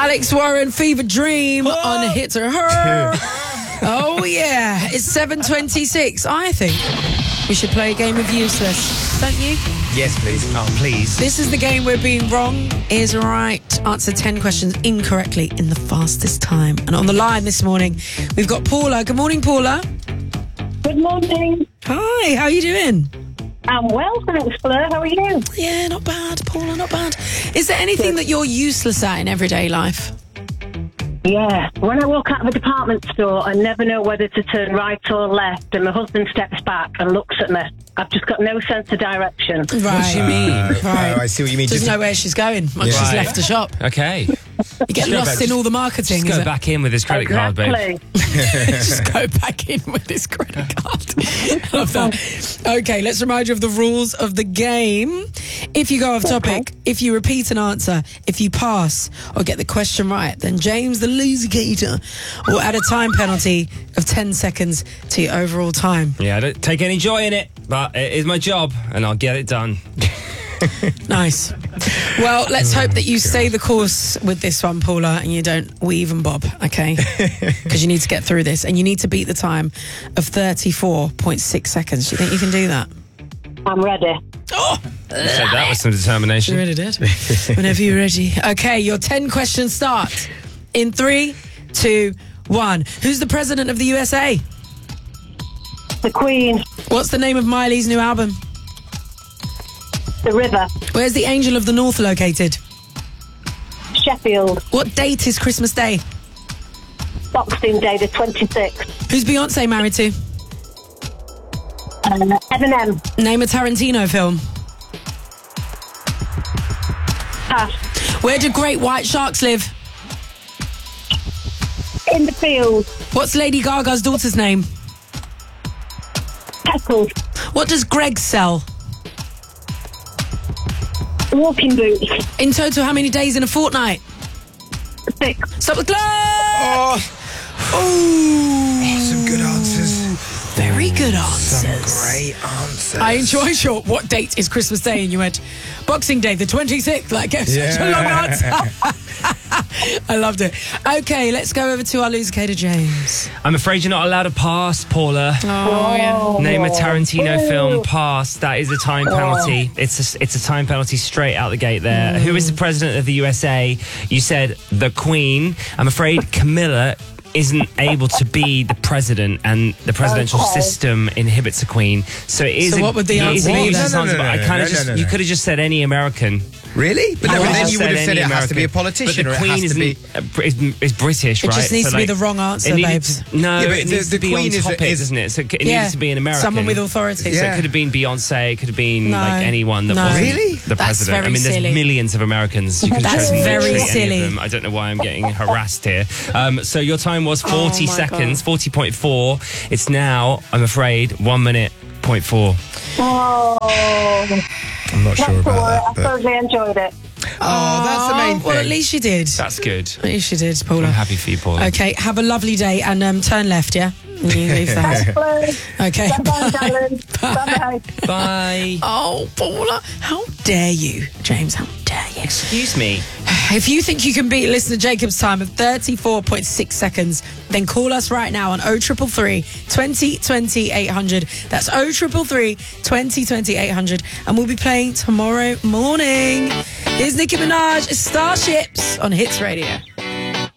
Alex Warren, Fever Dream on Hit or Her. Oh, yeah. It's 7:26. I think we should play a game of Useless. Don't you? Yes, please. Oh, please. This is the game where being wrong is right. Answer 10 questions incorrectly in the fastest time. And on the line this morning, we've got Paula. Good morning, Paula. Good morning. Hi, how are you doing? I'm well, thanks, Fleur. How are you? Yeah, not bad, Paula, not bad. Is there anything that you're useless at in everyday life? Yeah. When I walk out of a department store, I never know whether to turn right or left, and my husband steps back and looks at me. I've just got no sense of direction. Right. What do you mean? Right. I see what you mean. Doesn't know where she's going once she's left the shop. Okay. You get lost in all the marketing. Just go back in with his credit card, babe. Just go back in with his credit card. I love that. Okay, let's remind you of the rules of the game. If you go off topic, if you repeat an answer, if you pass or get the question right, then James, the loser-gator, will add a time penalty of 10 seconds to your overall time. Yeah, I don't take any joy in it, but it is my job, and I'll get it done. Nice. Well, let's hope that you stay the course with this one, Paula, and you don't weave and bob, okay? Because you need to get through this, and you need to beat the time of 34.6 seconds. Do you think you can do that? I'm ready. Oh! Said that with some determination. You really did. Whenever you're ready. Okay, your 10 questions start in 3, 2, 1. Who's the president of the USA? The Queen. What's the name of Miley's new album? The River. Where's the Angel of the North located? Sheffield. What date is Christmas Day? Boxing Day, the 26th. Who's Beyonce married to? Eminem. Name a Tarantino film. Pass. Where do great white sharks live? In the field. What's Lady Gaga's daughter's name? Peckled. What does Greg sell? Walking boots. In total, how many days in a fortnight? 6. Stop the clock! Oh, some good answers. Very good answers. Some great answers. I enjoyed your what date is Christmas Day, and you went Boxing Day, the 26th. Like, such a long answer. I loved it. Okay, let's go over to our loser-gator, James. I'm afraid you're not allowed to pass, Paula. Oh, yeah. Name a Tarantino film. Pass. That is a time penalty. It's a time penalty straight out the gate there. Who is the president of the USA? You said the Queen. I'm afraid Camilla isn't able to be the president, and the presidential system inhibits a queen. So it is. So what would the answer be then? You could have just said any American. Really? But then you would have said it has to be a But politician, the or it Queen has to be... is British, It right? just needs to be the wrong answer, babes. No, Yeah, but it needs the to be on Queen is- topic, doesn't it? So it needs to be an American. Someone with authority. So Yeah. it could have been Beyonce, it could have been No. like anyone that No. wasn't Really? the That's president. I very mean, there's silly. millions of Americans. You could have That's chosen very literally any silly. of them. I don't know why I'm getting harassed here. So your time was 40 my seconds, 40.4. It's now, I'm afraid, 1 minute, 0.4. Oh. I'm not sure I about that. But... thoroughly enjoyed it. Oh, that's the main thing. Well, at least you did. That's good. At least you did, Paula. I'm happy for you, Paula. Okay, have a lovely day and turn left, yeah? And you leave the house. Okay. Bye-bye, darling. Bye-bye. Bye. Oh, Paula, how dare you, James? How dare you? Excuse me. If you think you can beat listener Jacob's time of 34.6 seconds, then call us right now on 0333 20 800. That's 0333 20 800. And we'll be playing tomorrow morning. Here's Nicki Minaj, Starships on Hits Radio.